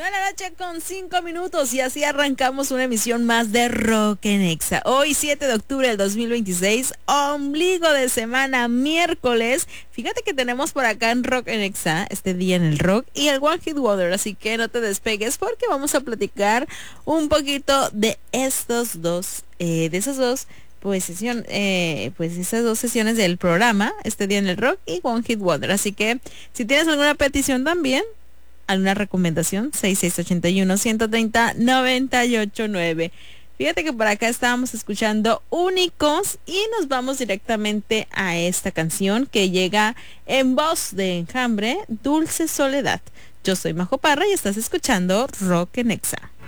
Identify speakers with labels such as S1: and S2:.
S1: 9:05 y así arrancamos una emisión más de Rock en Exa. Hoy 7 de octubre del 2026, ombligo de semana, miércoles. Fíjate que tenemos por acá en Rock en Exa, este día en el rock y el One Hit Wonder, así que no te despegues porque vamos a platicar un poquito de estos dos, de esas dos pues esas dos sesiones del programa, este día en el rock y One Hit Wonder. Así que si tienes alguna petición también, alguna recomendación, 6681-130-989. Fíjate que por acá estábamos escuchando Únicos y nos vamos directamente a esta canción que llega en voz de Enjambre, Dulce Soledad. Yo soy Majo Parra y estás escuchando Rock en Exa.